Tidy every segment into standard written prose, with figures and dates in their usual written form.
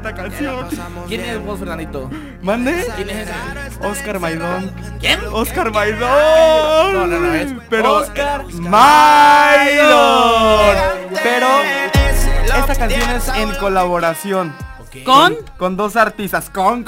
esta canción. ¿Quién es vos, Fernandito? ¿Mande? ¿Quién es ese? Oscar Maidón. ¿Quién? Oscar Maidón. No, es pero Oscar Maidón. Pero esta canción es en colaboración. Con dos artistas. Con.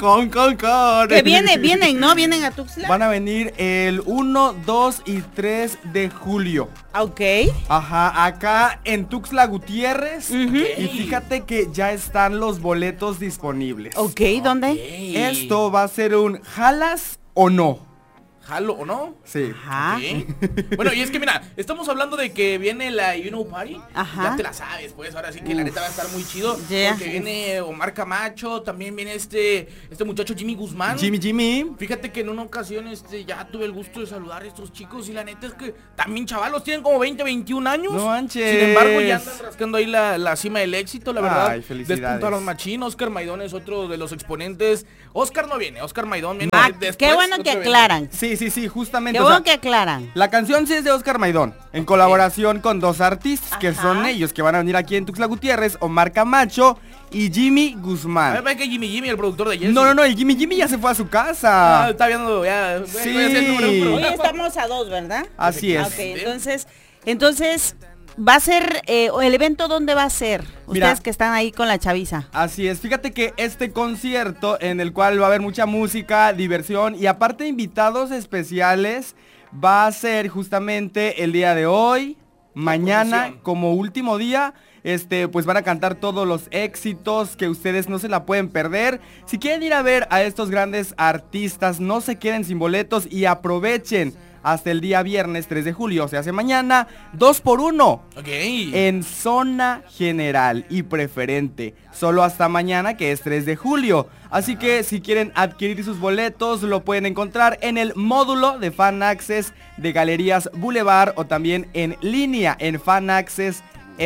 Que vienen, ¿no? Vienen a Tuxtla. Van a venir el 1, 2 y 3 de julio. Ok. Ajá, acá en Tuxtla Gutiérrez. Y fíjate que ya están los boletos disponibles. Ok, ¿dónde? Esto va a ser un ¿jalas o no? ¿Jalo o no? Sí. Ajá. Okay. Bueno, y es que mira, estamos hablando de que viene la Party. Ajá. Ya te la sabes, pues, ahora sí que la neta va a estar muy chido. Yeah. Porque viene Omar Camacho, también viene este muchacho Jimmy Guzmán. Jimmy. Fíjate que en una ocasión ya tuve el gusto de saludar a estos chicos y la neta es que también chavalos tienen como 20, 21 años. No manches. Sin embargo, ya andan rascando ahí la cima del éxito, la verdad. Ay, felicidades. Despuntaron machín. Oscar Maidón es otro de los exponentes. Oscar no viene, Oscar Maidón viene después. Qué bueno que aclaran. Sí, justamente. Qué bueno que aclaran. La canción sí es de Oscar Maidón, en colaboración con dos artistas, que son ellos, que van a venir aquí en Tuxtla Gutiérrez, Omar Camacho y Jimmy Guzmán. A ver, que Jimmy, el productor de Jesse. No, el Jimmy ya se fue a su casa. Está viendo ya. Sí. Hoy estamos a 2, ¿verdad? Así es. Ok, entonces va a ser, el evento, ¿dónde va a ser? Ustedes que están ahí con la chaviza. Así es, fíjate que este concierto en el cual va a haber mucha música, diversión y aparte invitados especiales, va a ser justamente el día de hoy, mañana como último día. Pues van a cantar todos los éxitos que ustedes no se la pueden perder. Si quieren ir a ver a estos grandes artistas, no se queden sin boletos y aprovechen hasta el día viernes 3 de julio, se hace mañana, 2 por 1. Ok. En zona general y preferente, solo hasta mañana que es 3 de julio. Así que si quieren adquirir sus boletos, lo pueden encontrar en el módulo de Fan Access de Galerías Boulevard o también en línea en Fan Access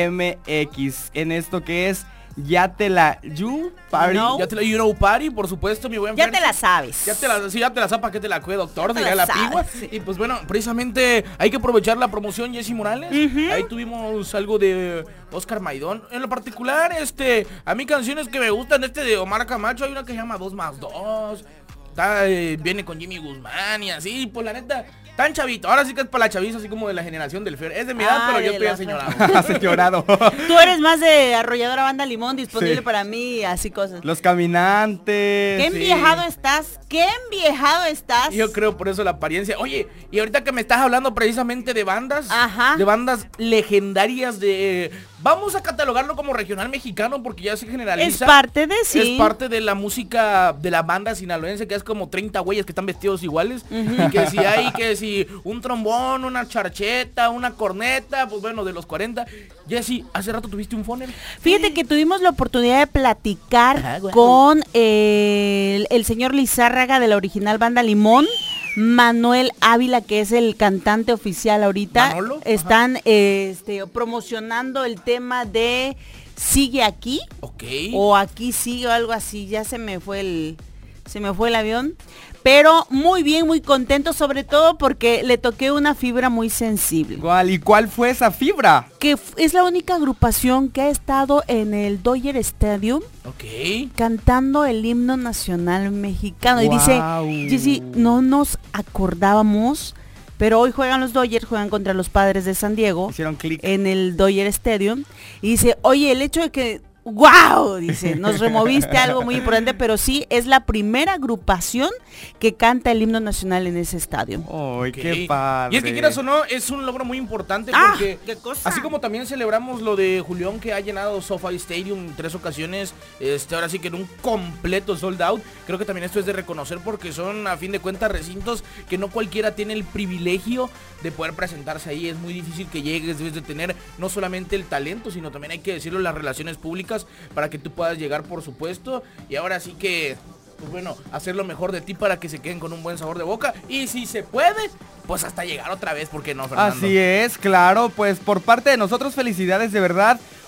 MX, en esto que es Ya te la Party. No. Ya te la Party, por supuesto, mi buen Ya Fer. te la sabes. Ya te la sabes, ¿para qué te la cuide, doctor? Ya Diría la sabes, pigua. sí. Y pues bueno, precisamente hay que aprovechar la promoción Jessy Morales. Ahí tuvimos algo de Oscar Maidón. En lo particular, a mí canciones que me gustan, de Omar Camacho, hay una que se llama 2 más 2. Viene con Jimmy Guzmán y así, pues la neta, tan chavito. Ahora sí que es para la chaviza, así como de la generación del Fer. Es de mi edad, pero yo estoy aseñorado. Señorado. Tú eres más de Arrolladora Banda Limón, disponible para mí, así cosas. Los Caminantes. Qué enviejado estás, Yo creo por eso la apariencia. Oye, y ahorita que me estás hablando precisamente de bandas, de bandas legendarias vamos a catalogarlo como regional mexicano porque ya se generaliza. Es parte de Es parte de la música de la banda sinaloense, que es como 30 güeyes que están vestidos iguales. Y que si hay, un trombón, una charcheta, una corneta, pues bueno, de los 40. Jessy, hace rato tuviste un funnel. Fíjate que tuvimos la oportunidad de platicar con el señor Lizárraga de la original Banda Limón, Manuel Ávila, que es el cantante oficial ahorita. ¿Manolo? Están promocionando el tema de Sigue Aquí. Ok. O Aquí Sigue o algo así. Ya se me fue el avión. Pero muy bien, muy contento, sobre todo porque le toqué una fibra muy sensible. ¿Y cuál fue esa fibra? Que es la única agrupación que ha estado en el Dodger Stadium cantando el himno nacional mexicano. Y dice, Jessy, no nos acordábamos, pero hoy juegan los Dodgers, juegan contra los Padres de San Diego. Hicieron clic en el Dodger Stadium. Y dice, oye, el hecho de que ¡wow! Dice, nos removiste algo muy importante, pero sí, es la primera agrupación que canta el himno nacional en ese estadio. ¡Ay, qué padre! Y es que quieras o no, es un logro muy importante porque ¿qué cosa? Así como también celebramos lo de Julián, que ha llenado SoFi Stadium en 3 ocasiones, ahora sí que en un completo sold out, creo que también esto es de reconocer porque son, a fin de cuentas, recintos que no cualquiera tiene el privilegio de poder presentarse ahí. Es muy difícil que llegues, debes de tener no solamente el talento, sino también hay que decirlo, las relaciones públicas para que tú puedas llegar, por supuesto. Y ahora sí que, pues bueno, hacer lo mejor de ti para que se queden con un buen sabor de boca. Y si se puede, pues hasta llegar otra vez, ¿por qué no, Fernando? Así es, claro, pues por parte de nosotros, felicidades de verdad.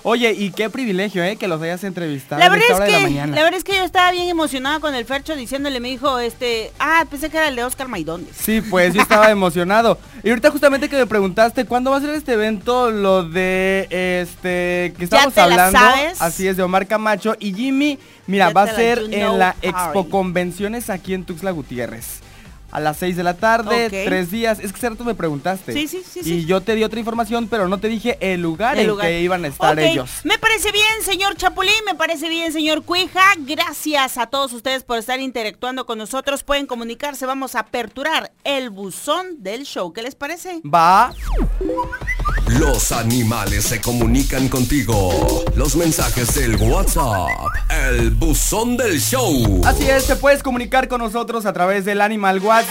Oye, y qué privilegio, que los hayas entrevistado la a esta hora de la verdad mañana. es que yo estaba bien emocionada con el Fercho diciéndole, me dijo, pensé que era el de Oscar Maidones. Sí, pues yo estaba emocionado. Y ahorita justamente que me preguntaste, ¿cuándo va a ser este evento? Lo de, que estamos hablando. Así es, de Omar Camacho y Jimmy. Mira, va a ser en la Expo Convenciones aquí en Tuxtla Gutiérrez. A las 6 de la tarde, 3 días. Es que cierto me preguntaste. Sí. Y yo te di otra información, pero no te dije el lugar en que iban a estar ellos. Me parece bien, señor Chapulín, me parece bien, señor Cuija. Gracias a todos ustedes por estar interactuando con nosotros. Pueden comunicarse, vamos a aperturar el buzón del show. ¿Qué les parece? Va. Los animales se comunican contigo. Los mensajes del WhatsApp. El buzón del show. Así es, te puedes comunicar con nosotros a través del Animal WhatsApp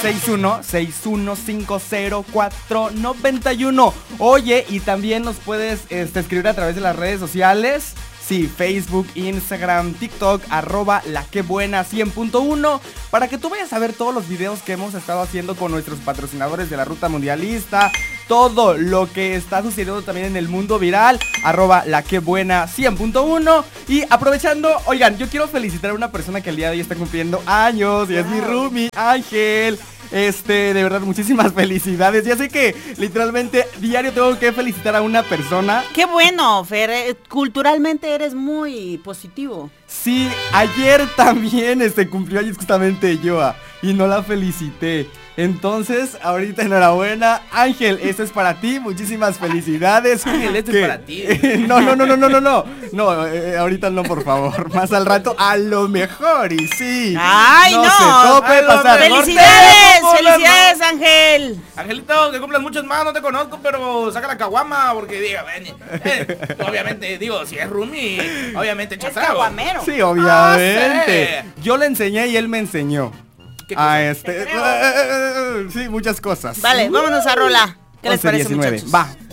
961-6150-491. Oye, y también nos puedes escribir a través de las redes sociales. Sí, Facebook, Instagram, TikTok, @laquebuena100.1, para que tú vayas a ver todos los videos que hemos estado haciendo con nuestros patrocinadores de la Ruta Mundialista, todo lo que está sucediendo también en el mundo viral, @laquebuena100.1. Y aprovechando, oigan, yo quiero felicitar a una persona que el día de hoy está cumpliendo años, y es mi roomie, Ángel. De verdad, muchísimas felicidades. Ya sé que literalmente diario tengo que felicitar a una persona. Qué bueno, Fer, culturalmente eres muy positivo. Sí, ayer también cumplió años justamente Yoa y no la felicité. Entonces, ahorita enhorabuena, Ángel, esto es para ti, muchísimas felicidades. Ángel, esto es para ti. No, ahorita no, por favor, más al rato, a lo mejor, y sí. ¡Ay, no! Todo puede pasar. ¡Felicidades, Ángel! Angelito, que cumplas muchos más, no te conozco, pero saca la caguama, porque diga, obviamente, si es roomie, obviamente es chazado. caguamero. Sí, obviamente. Yo le enseñé y él me enseñó. Sí, muchas cosas. Vale, vámonos a rola. ¿Qué les parece, 19. muchachos? Va.